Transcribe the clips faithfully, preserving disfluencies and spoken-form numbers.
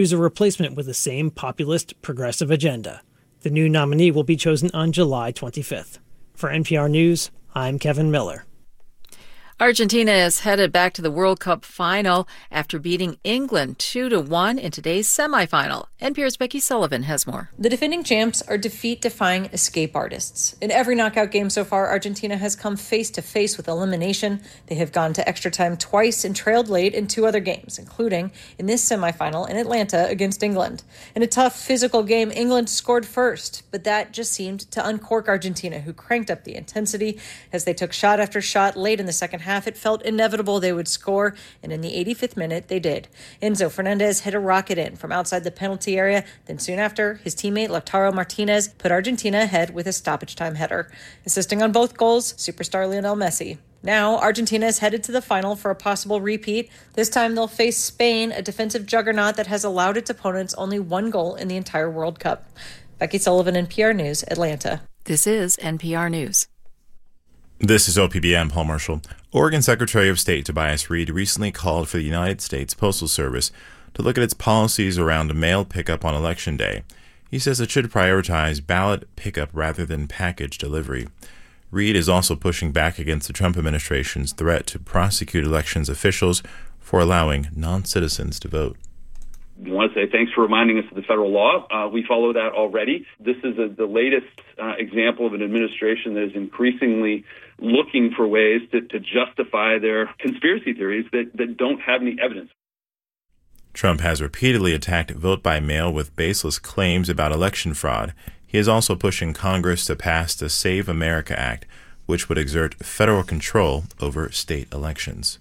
choose a replacement with the same populist, progressive agenda. The new nominee will be chosen on July twenty-fifth. For N P R News, I'm Kevin Miller. Argentina is headed back to the World Cup final after beating England two to one in today's semifinal. N P R's Becky Sullivan has more. The defending champs are defeat-defying escape artists. In every knockout game so far, Argentina has come face-to-face with elimination. They have gone to extra time twice and trailed late in two other games, including in this semifinal in Atlanta against England. In a tough physical game, England scored first, but that just seemed to uncork Argentina, who cranked up the intensity as they took shot after shot late in the second half. It felt inevitable they would score, and in the eighty-fifth minute, they did. Enzo Fernandez hit a rocket in from outside the penalty area. Then soon after, his teammate Lautaro Martinez put Argentina ahead with a stoppage time header. Assisting on both goals, superstar Lionel Messi. Now, Argentina is headed to the final for a possible repeat. This time, they'll face Spain, a defensive juggernaut that has allowed its opponents only one goal in the entire World Cup. Becky Sullivan, N P R News, Atlanta. This is N P R News. This is O P B M, Paul Marshall. Oregon Secretary of State Tobias Reed recently called for the United States Postal Service to look at its policies around mail pickup on Election Day. He says it should prioritize ballot pickup rather than package delivery. Reed is also pushing back against the Trump administration's threat to prosecute elections officials for allowing non-citizens to vote. I want to say thanks for reminding us of the federal law. Uh, we follow that already. This is a, the latest uh, example of an administration that is increasingly looking for ways to, to justify their conspiracy theories that, that don't have any evidence. Trump has repeatedly attacked vote by mail with baseless claims about election fraud. He is also pushing Congress to pass the Save America Act, which would exert federal control over state elections.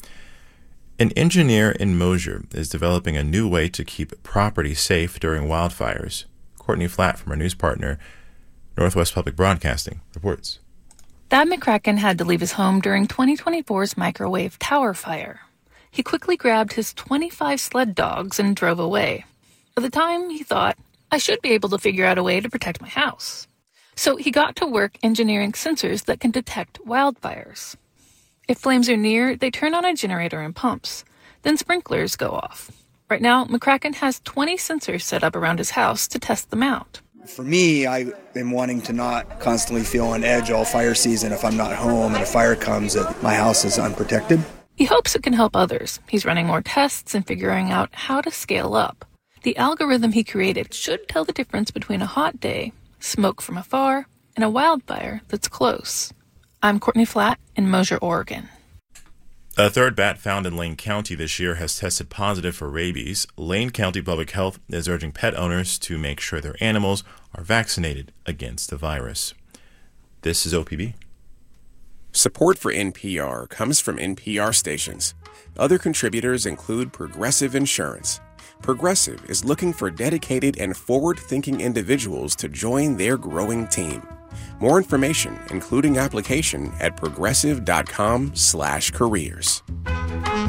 An engineer in Mosier is developing a new way to keep property safe during wildfires. Courtney Flatt from our news partner, Northwest Public Broadcasting, reports. Thad McCracken had to leave his home during twenty twenty-four's microwave tower fire. He quickly grabbed his twenty-five sled dogs and drove away. At the time, he thought, I should be able to figure out a way to protect my house. So he got to work engineering sensors that can detect wildfires. If flames are near, they turn on a generator and pumps. Then sprinklers go off. Right now, McCracken has twenty sensors set up around his house to test them out. For me, I am wanting to not constantly feel on edge all fire season if I'm not home and a fire comes that my house is unprotected. He hopes it can help others. He's running more tests and figuring out how to scale up. The algorithm he created should tell the difference between a hot day, smoke from afar, and a wildfire that's close. I'm Courtney Flatt in Mosier, Oregon. A third bat found in Lane County this year has tested positive for rabies. Lane County Public Health is urging pet owners to make sure their animals are vaccinated against the virus. This is O P B. Support for N P R comes from N P R stations. Other contributors include Progressive Insurance. Progressive is looking for dedicated and forward-thinking individuals to join their growing team. More information, including application, at progressive.com slash careers.